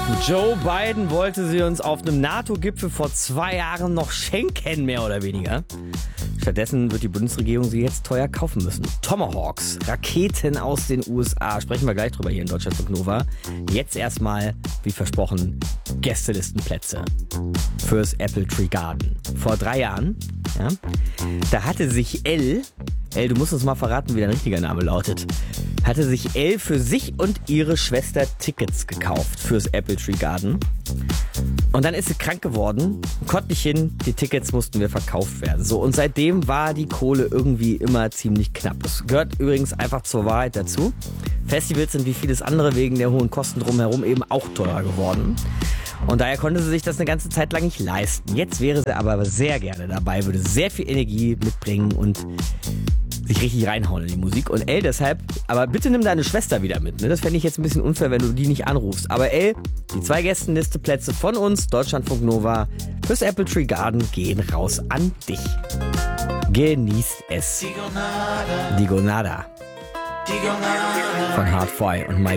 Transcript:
Joe Biden wollte sie uns auf einem NATO-Gipfel vor 2 Jahren noch schenken, mehr oder weniger. Stattdessen wird die Bundesregierung sie jetzt teuer kaufen müssen. Tomahawks, Raketen aus den USA, sprechen wir gleich drüber hier in Deutschlandfunk Nova. Jetzt erstmal, wie versprochen, Gästelistenplätze fürs Apple Tree Garden. Vor 3 Jahren, ja, da hatte sich Elle, du musst uns mal verraten, wie dein richtiger Name lautet, hatte sich Elle für sich und ihre Schwester Tickets gekauft fürs Apple Tree Garden. Und dann ist sie krank geworden, konnte nicht hin, die Tickets mussten wir verkauft werden. So, und seitdem war die Kohle irgendwie immer ziemlich knapp. Es gehört übrigens einfach zur Wahrheit dazu. Festivals sind wie vieles andere wegen der hohen Kosten drumherum eben auch teurer geworden. Und daher konnte sie sich das eine ganze Zeit lang nicht leisten. Jetzt wäre sie aber sehr gerne dabei, würde sehr viel Energie mitbringen und sich richtig reinhauen in die Musik. Und deshalb, aber bitte nimm deine Schwester wieder mit. Ne? Das fände ich jetzt ein bisschen unfair, wenn du die nicht anrufst. Aber die 2 Gästenliste-Plätze von uns, Deutschlandfunk Nova, fürs Apple Tree Garden gehen raus an dich. Genießt es. Die Gonada. Von Hard Fry und Mike.